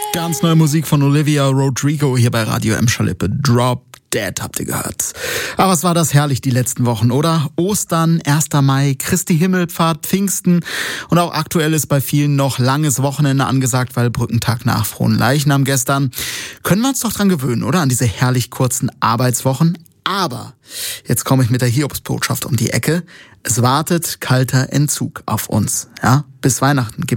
Ganz neue Musik von Olivia Rodrigo hier bei Radio Emscher-Lippe. Drop Dead habt ihr gehört. Aber was war das herrlich die letzten Wochen, oder? Ostern, 1. Mai, Christi Himmelfahrt, Pfingsten und auch aktuell ist bei vielen noch langes Wochenende angesagt, weil Brückentag nach Fronleichnam gestern. Können wir uns doch dran gewöhnen, oder? An diese herrlich kurzen Arbeitswochen. Aber jetzt komme ich mit der Hiobsbotschaft um die Ecke. Es wartet kalter Entzug auf uns. Ja, bis Weihnachten gibt